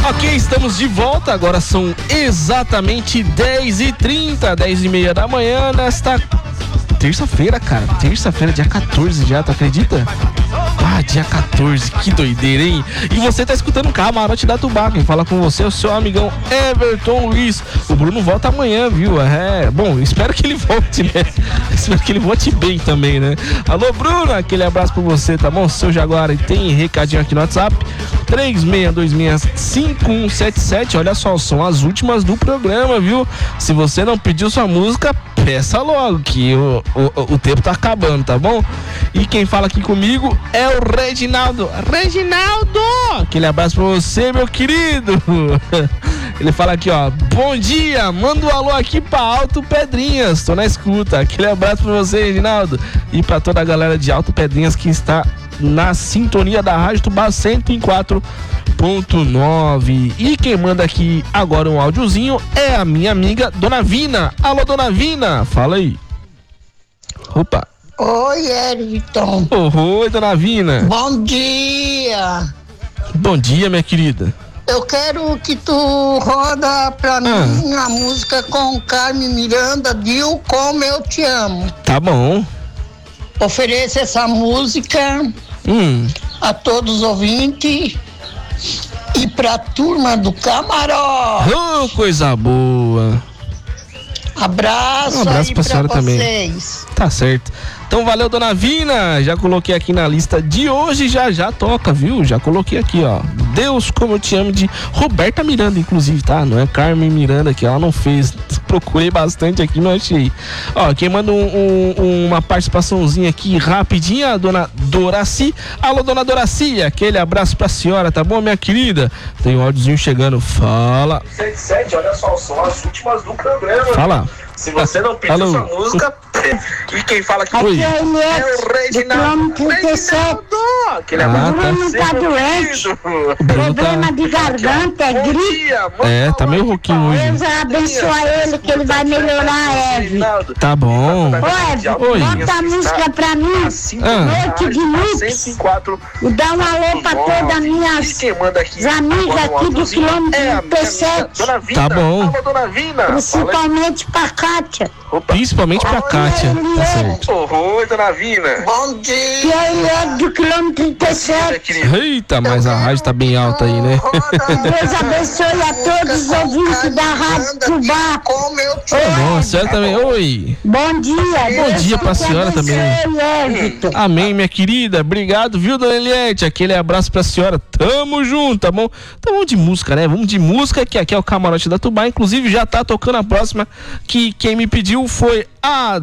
Ok, estamos de volta, agora são exatamente 10h30, 10h30 da manhã, nesta terça-feira, cara, terça-feira, dia 14 já, tu acredita? Ah, dia 14, que doideira, hein? E você tá escutando o Camarote da Tubá, quem fala com você é o seu amigão Everton Luiz. O Bruno volta amanhã, viu? Bom, espero que ele volte, né? Espero que ele volte bem também, né? Alô, Bruno, aquele abraço pra você, tá bom? Seu Jaguar, e tem recadinho aqui no WhatsApp, 36265177, olha só, são as últimas do programa, viu? Se você não pediu sua música, peça logo, que o tempo tá acabando, tá bom? E quem fala aqui comigo é o Reginaldo. Reginaldo! Aquele abraço pra você, meu querido. Ele fala aqui, ó, bom dia, manda um alô aqui pra Alto Pedrinhas, tô na escuta. Aquele abraço pra você, Reginaldo. E pra toda a galera de Alto Pedrinhas que está na sintonia da Rádio Tubá 104.9. E quem manda aqui agora um áudiozinho é a minha amiga Dona Vina. Alô, Dona Vina, fala aí. Opa. Oi, Everton. Oi, Dona Vina. Bom dia. Bom dia, minha querida. Eu quero que tu roda pra mim a música com Carmen Miranda, Viu Como Eu Te Amo. Tá bom. Ofereço essa música a todos os ouvintes e pra turma do Camarote. Oh, coisa boa. Abraço, um abraço aí pra senhora também. vocês. Tá certo. Então valeu, Dona Vina. Já coloquei aqui na lista de hoje, já toca, viu? Já coloquei aqui, ó. Deus Como Eu Te Amo, de Roberta Miranda, inclusive, tá? Não é Carmen Miranda, que ela não fez. Procurei bastante aqui, não achei. Ó, quem manda uma participaçãozinha aqui rapidinha, a Dona Doraci. Alô, Dona Doraci, aquele abraço pra senhora, tá bom, minha querida? Tem um áudiozinho chegando, fala. 77, olha só, são as últimas do programa. Fala. Se você não pediu sua música, e quem fala aqui Oi. é o Reginaldo. Reginaldo! Aquele abraço pra Bruno você, tá meu doente. querido. Problema de garganta, é Bom gripe. dia, Tá meio rouquinho hoje. Deus abençoe ele, que ele vai melhorar, Eve. Tá bom. Ô, Eve, Oi. bota a música pra mim, Noite de Lux, e dá um alô pra todas as minhas amigas aqui do quilômetro P7, Tá bom. Dona Vina. principalmente pra Kátia, Principalmente pra Kátia. Tá certo. Oi, Dona Vina. Bom dia. que ele é do quilômetro P7. Eita, mas a rádio tá bem alta aí, né? Deus abençoe a todos os ouvintes da Rádio Tubá. Como eu te Tá bom, a senhora também. Oi. Bom dia. Bom dia pra senhora também. Everton. Amém, minha querida. Obrigado, viu, Dona Eliette? Aquele abraço pra senhora. Tamo junto, tá bom? Então vamos de música, né? Vamos de música, que aqui é o Camarote da Tubá. Inclusive já tá tocando a próxima, que quem me pediu foi a